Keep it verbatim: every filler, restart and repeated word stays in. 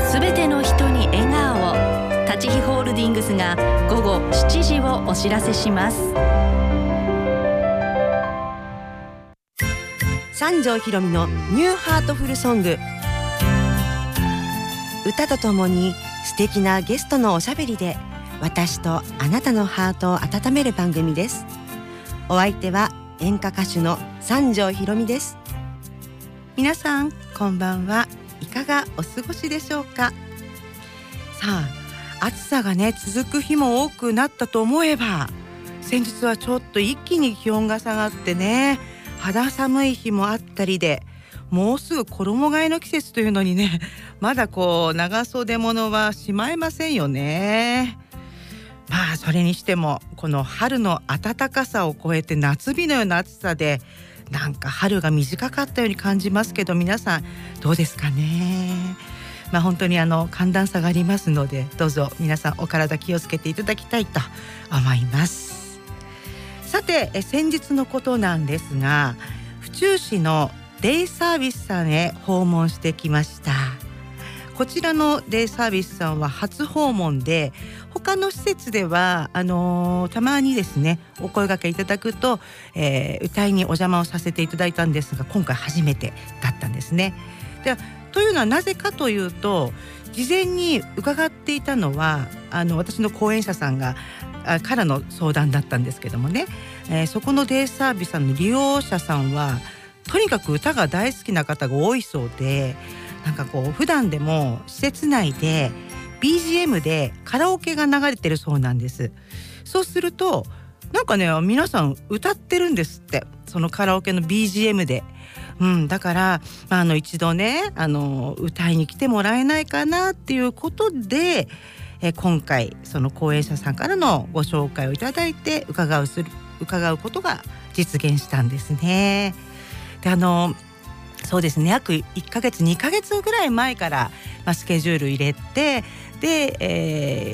すべての人に笑顔を。立ち日ホールディングスが午後しちじをお知らせします。 三条ひろみのニューハートフルソング。歌とともに素敵なゲストのおしゃべりで私とあなたのハートを温める番組です。お相手は演歌歌手の三条ひろみです。皆さんこんばんは。いかがお過ごしでしょうか。さあ、暑さがね続く日も多くなったと思えば、先日はちょっと一気に気温が下がってね、肌寒い日もあったりで、もうすぐ衣替えの季節というのにね、まだこう長袖物はしまえませんよね。まあそれにしてもこの春の暖かさを超えて夏日のような暑さで、なんか春が短かったように感じますけど、皆さんどうですかね。まあ本当にあの寒暖差がありますので、どうぞ皆さんお体気をつけていただきたいと思います。さて、え先日のことなんですが、府中市のデイサービスさんへ訪問してきました。こちらのデイサービスさんは初訪問で、他の施設ではあのー、たまにですねお声掛けいただくと、えー、歌いにお邪魔をさせていただいたんですが、今回初めてだったんですね。でというのはなぜかというと、事前に伺っていたのはあの私の講演者さんがあからの相談だったんですけどもね、えー、そこのデイサービスさんの利用者さんはとにかく歌が大好きな方が多いそうで、なんかこう普段でも施設内で ビージーエム でカラオケが流れてるそうなんです。そうするとなんかね、皆さん歌ってるんですって、そのカラオケの ビージーエム で。うん、だから、まあ、あの一度ねあの歌いに来てもらえないかなっていうことで、え今回その講演者さんからのご紹介をいただいて伺うする伺うことが実現したんですね。であのそうですね、約いっかげつにかげつぐらい前から、まあ、スケジュール入れて、で、えー